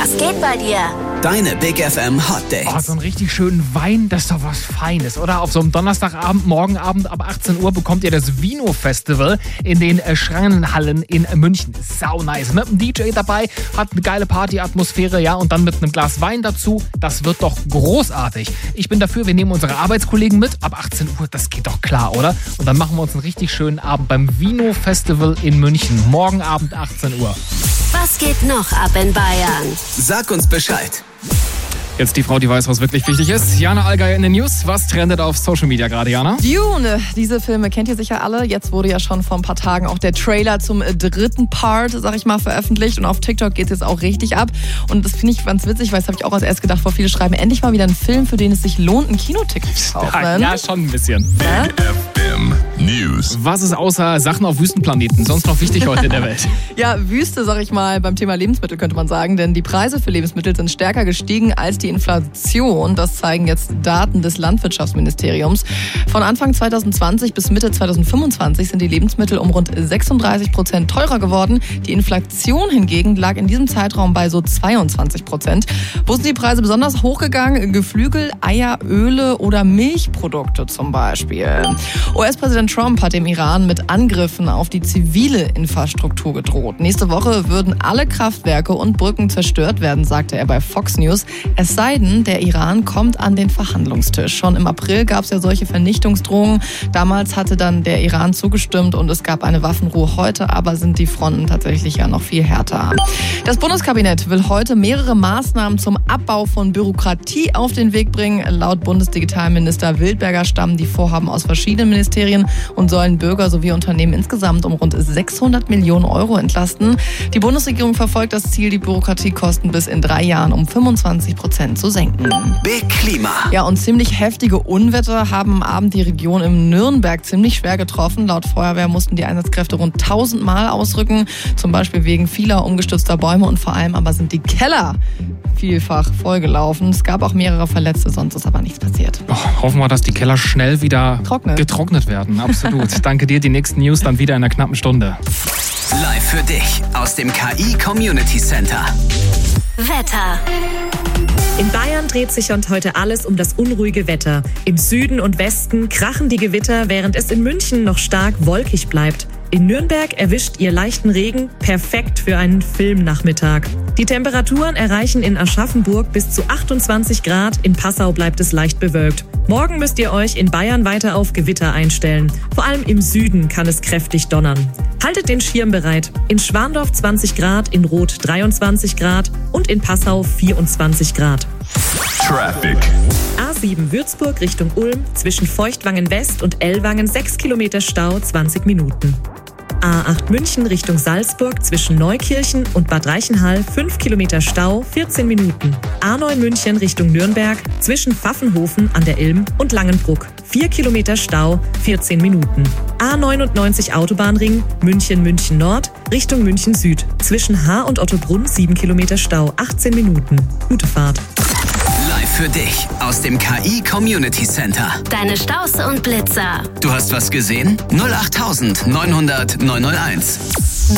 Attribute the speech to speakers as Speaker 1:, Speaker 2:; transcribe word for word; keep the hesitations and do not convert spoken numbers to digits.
Speaker 1: Was geht bei dir?
Speaker 2: Deine Big F M Hot Dates.
Speaker 3: Oh, so einen richtig schönen Wein, das ist doch was Feines, oder? Auf so einem Donnerstagabend, Morgenabend ab achtzehn Uhr bekommt ihr das Vino-Festival in den äh, Schrangenhallen in München. Sau nice. Mit einem D J dabei, hat eine geile Partyatmosphäre, ja, und dann mit einem Glas Wein dazu. Das wird doch großartig. Ich bin dafür, wir nehmen unsere Arbeitskollegen mit. Ab achtzehn Uhr, das geht doch klar, oder? Und dann machen wir uns einen richtig schönen Abend beim Vino-Festival in München. Morgen Abend achtzehn Uhr.
Speaker 1: Was geht noch ab in Bayern?
Speaker 2: Sag uns Bescheid.
Speaker 3: Jetzt die Frau, die weiß, was wirklich wichtig ist. Jana Allgeier in den News. Was trendet auf Social Media gerade, Jana?
Speaker 4: Dune, diese Filme kennt ihr sicher alle. Jetzt wurde ja schon vor ein paar Tagen auch der Trailer zum dritten Part, sag ich mal, veröffentlicht. Und auf TikTok geht es jetzt auch richtig ab. Und das finde ich ganz witzig, weil das habe ich auch als erst gedacht, vor viele schreiben, endlich mal wieder einen Film, für den es sich lohnt, ein Kinoticket zu kaufen.
Speaker 3: Ja, ja, schon ein bisschen.
Speaker 4: Ja?
Speaker 5: News.
Speaker 3: Was ist außer Sachen auf Wüstenplaneten sonst noch wichtig heute in der Welt?
Speaker 4: Ja, Wüste, sag ich mal, beim Thema Lebensmittel könnte man sagen, denn die Preise für Lebensmittel sind stärker gestiegen als die Inflation. Das zeigen jetzt Daten des Landwirtschaftsministeriums. Von Anfang zwanzig zwanzig bis Mitte zwanzig fünfundzwanzig sind die Lebensmittel um rund sechsunddreißig Prozent teurer geworden. Die Inflation hingegen lag in diesem Zeitraum bei so zweiundzwanzig Prozent. Wo sind die Preise besonders hochgegangen? Geflügel, Eier, Öle oder Milchprodukte zum Beispiel. U S-Präsident Trump hat dem Iran mit Angriffen auf die zivile Infrastruktur gedroht. Nächste Woche würden alle Kraftwerke und Brücken zerstört werden, sagte er bei Fox News. Es sei denn, der Iran kommt an den Verhandlungstisch. Schon im April gab es ja solche Vernichtungsdrohungen. Damals hatte dann der Iran zugestimmt und es gab eine Waffenruhe. Heute aber sind die Fronten tatsächlich ja noch viel härter. Das Bundeskabinett will heute mehrere Maßnahmen zum Abbau von Bürokratie auf den Weg bringen. Laut Bundesdigitalminister Wildberger stammen die Vorhaben aus verschiedenen Ministerien und sollen Bürger sowie Unternehmen insgesamt um rund sechshundert Millionen Euro entlasten. Die Bundesregierung verfolgt das Ziel, die Bürokratiekosten bis in drei Jahren um fünfundzwanzig Prozent zu senken.
Speaker 2: Big Klima.
Speaker 4: Ja, und ziemlich heftige Unwetter haben am Abend die Region im Nürnberg ziemlich schwer getroffen. Laut Feuerwehr mussten die Einsatzkräfte rund tausend Mal ausrücken, zum Beispiel wegen vieler umgestürzter Bäume und vor allem aber sind die Keller vielfach vollgelaufen. Es gab auch mehrere Verletzte, sonst ist aber nichts passiert.
Speaker 3: Oh, hoffen wir, dass die Keller schnell wieder
Speaker 4: Trocknet.
Speaker 3: getrocknet werden. Absolut. Danke dir. Die nächsten News dann wieder in einer knappen Stunde.
Speaker 2: Live für dich aus dem K I Community Center.
Speaker 1: Wetter.
Speaker 6: In Bayern dreht sich und heute alles um das unruhige Wetter. Im Süden und Westen krachen die Gewitter, während es in München noch stark wolkig bleibt. In Nürnberg erwischt ihr leichten Regen, perfekt für einen Filmnachmittag. Die Temperaturen erreichen in Aschaffenburg bis zu achtundzwanzig Grad, in Passau bleibt es leicht bewölkt. Morgen müsst ihr euch in Bayern weiter auf Gewitter einstellen. Vor allem im Süden kann es kräftig donnern. Haltet den Schirm bereit. In Schwandorf zwanzig Grad, in Roth dreiundzwanzig Grad und in Passau vierundzwanzig Grad.
Speaker 5: Traffic.
Speaker 6: A sieben Würzburg Richtung Ulm, zwischen Feuchtwangen West und Ellwangen sechs Kilometer Stau, zwanzig Minuten. A acht München Richtung Salzburg, zwischen Neukirchen und Bad Reichenhall fünf Kilometer Stau, vierzehn Minuten. A neun München Richtung Nürnberg, zwischen Pfaffenhofen an der Ilm und Langenbruck vier Kilometer Stau, vierzehn Minuten. A neunundneunzig Autobahnring München-München Nord Richtung München Süd, zwischen Haar und Ottobrunn sieben Kilometer Stau, achtzehn Minuten. Gute Fahrt.
Speaker 2: Live für dich aus dem K I Community Center.
Speaker 1: Deine Staus und Blitzer.
Speaker 2: Du hast was gesehen? null acht neun null null neun null eins.